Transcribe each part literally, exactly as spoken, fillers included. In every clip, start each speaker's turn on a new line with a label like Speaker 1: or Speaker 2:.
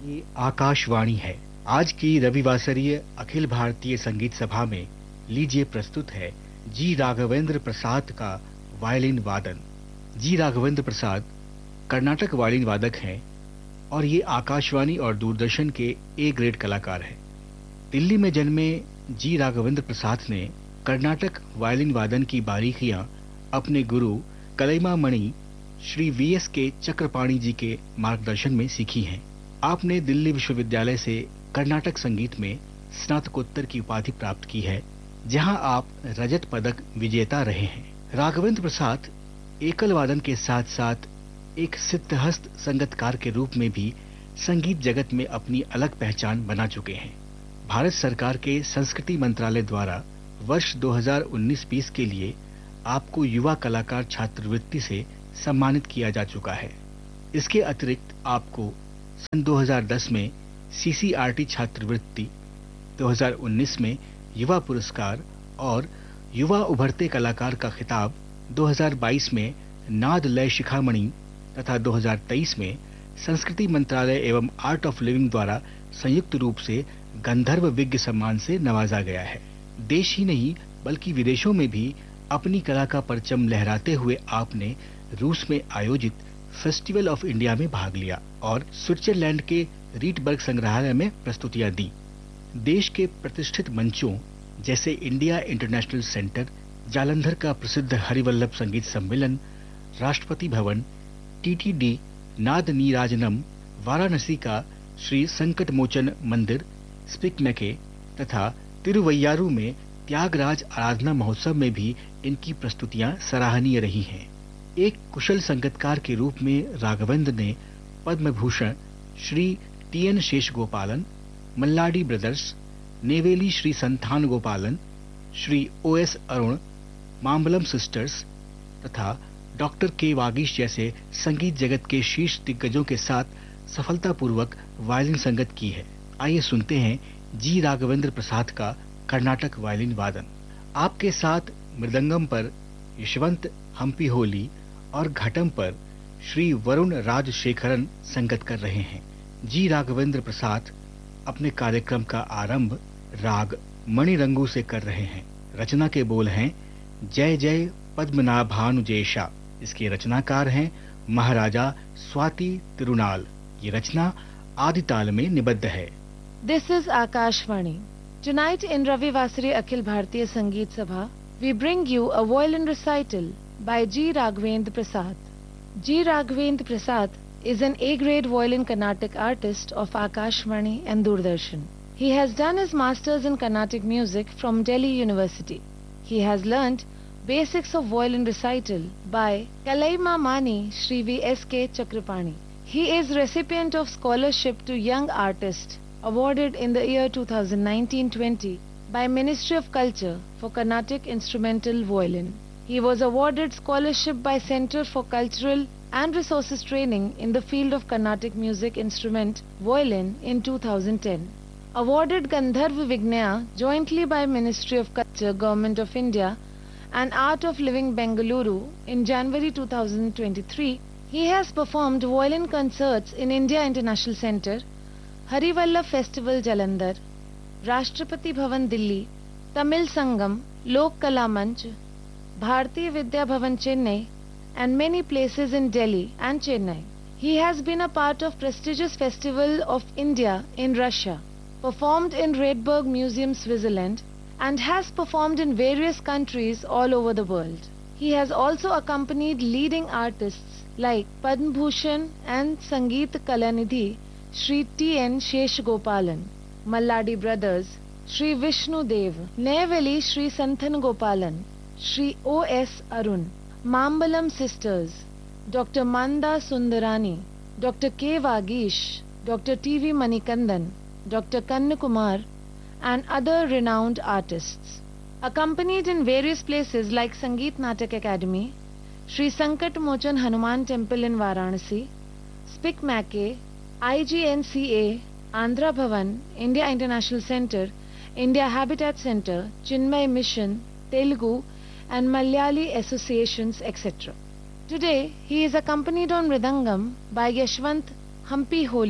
Speaker 1: ये आकाशवाणी है। आज की रविवासरीय अखिल भारतीय संगीत सभा में लीजिए प्रस्तुत है जी राघवेंद्र प्रसाद का वायलिन वादन। जी राघवेंद्र प्रसाद कर्नाटक वायलिन वादक हैं और ये आकाशवाणी और दूरदर्शन के ए ग्रेड कलाकार हैं। दिल्ली में जन्मे जी राघवेंद्र प्रसाद ने कर्नाटक वायलिन वादन की बारीकियां अपने गुरु कलईमा मणि श्री वी एस के चक्रपाणी जी के मार्गदर्शन में सीखी हैं। आपने दिल्ली विश्वविद्यालय से कर्नाटक संगीत में स्नातकोत्तर की उपाधि प्राप्त की है, जहां आप रजत पदक विजेता रहे हैं। राघवेंद्र प्रसाद एकल वादन के साथ साथ एक सिद्धहस्त संगीतकार के रूप में भी संगीत जगत में अपनी अलग पहचान बना चुके हैं। भारत सरकार के संस्कृति मंत्रालय द्वारा वर्ष दो हज़ार उन्नीस बीस के लिए आपको युवा कलाकार छात्रवृत्ति से सम्मानित किया जा चुका है। इसके अतिरिक्त आपको सन दो हज़ार दस में सी सी आर टी छात्रवृत्ति, दो हज़ार उन्नीस में युवा पुरस्कार और युवा उभरते कलाकार का खिताब, दो हज़ार बाईस में नाद लय शिखामणि तथा दो हज़ार तेईस में संस्कृति मंत्रालय एवं आर्ट ऑफ लिविंग द्वारा संयुक्त रूप से गंधर्व विज्ञ सम्मान से नवाजा गया है। देश ही नहीं बल्कि विदेशों में भी अपनी कला का परचम लहराते हुए आपने रूस में आयोजित फेस्टिवल ऑफ इंडिया में भाग लिया और स्विट्जरलैंड के रीटबर्ग संग्रहालय में प्रस्तुतियां दी। देश के प्रतिष्ठित मंचों जैसे इंडिया इंटरनेशनल सेंटर, जालंधर का प्रसिद्ध हरिवल्लभ संगीत सम्मेलन, Rashtrapati Bhavan, T T D नाद नीराजनम, वाराणसी का श्री संकट मोचन मंदिर, स्पिक मैके तथा तिरुवैयारू में त्यागराज आराधना महोत्सव में भी इनकी प्रस्तुतियां सराहनीय रही हैं। एक कुशल संगीतकार के रूप में राघवेंद्र ने Padma Bhushan Shri T N शेषगोपालन, Malladi brothers, Neyveli Shri संथान गोपालन, Shri O S Arun, Mambalam sisters तथा डॉक्टर के वागीश जैसे संगीत जगत के शीर्ष दिग्गजों के साथ सफलतापूर्वक वायलिन संगत की है। आइए सुनते हैं जी राघवेंद्र प्रसाद का कर्नाटक वायलिन वादन। आपके साथ मृदंगम पर यशवंत हम्पी होली और घटम पर श्री वरुण राजशेखरन संगत कर रहे हैं। जी राघवेंद्र प्रसाद अपने कार्यक्रम का आरंभ राग मणिरंगू से कर रहे हैं। रचना के बोल हैं जय जय पद्मनाभानुजेशा। इसके रचनाकार हैं महाराजा स्वाति तिरुनाल। ये रचना आदिताल में निबद्ध है।
Speaker 2: This is Akashvani. Tonight in Ravi Vasari Akhil Bharatiya Sangeet Sabha, we bring you a violin recital by G. Raghavendra Prasad. G. Raghavendra Prasad is an A-grade violin Carnatic artist of Akashvani and Doordarshan. He has done his masters in Carnatic music from Delhi University. He has learnt basics of violin recital by Kalaima Mani Shri V S K Chakrapani. He is recipient of scholarship to young artist awarded in the year two thousand nineteen twenty by Ministry of Culture for Carnatic Instrumental Violin. He was awarded scholarship by Center for Cultural and Resources Training in the field of Carnatic Music Instrument Violin in two thousand ten. Awarded Gandharva Vignya jointly by Ministry of Culture, Government of India and Art of Living Bengaluru in January two thousand twenty-three, he has performed violin concerts in India International Center, Harivallabh festival Jalandhar, Rashtrapati Bhavan Delhi, Tamil संगम, लोक कला मंच, Bharatiya Vidya Bhavan Chennai and many places in Delhi and Chennai. He has been a part of prestigious Festival of India in Russia, performed in Redberg Museum, Switzerland, and has performed in various countries all over the world. He has also accompanied leading artists like Padma Bhushan and Sangeet Kalanidhi Shri T N Sheshgopalan, Malladi Brothers, Shri Vishnu Dev, Neyveli Shri Santhan Gopalan, Shri O S Arun, Mambalam Sisters, Doctor Manda Sundarani, Doctor K. Vagish, Doctor T V Manikandan, Doctor Kannakumar, and other renowned artists. Accompanied in various places like Sangeet Natak Academy, Shri Sankat Mochan Hanuman Temple in Varanasi, Spik Mackey, I G N C A, Andhra Bhavan, India International Center, India Habitat Center, Chinmay Mission, Telugu and Malayali associations, et cetera. Today, he is accompanied on Mridangam by Yashwant Hampi Holi,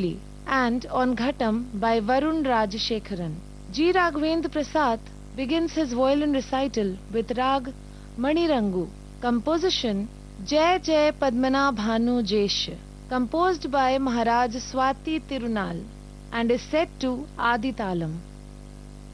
Speaker 2: and on Ghatam by Varun Rajashekharan. G. Raghavendra Prasad begins his violin recital with Rag Manirangu, composition Jai Jai Padmana Bhanu Jesh, composed by Maharaj Swati Tirunal and is set to Adi Talam.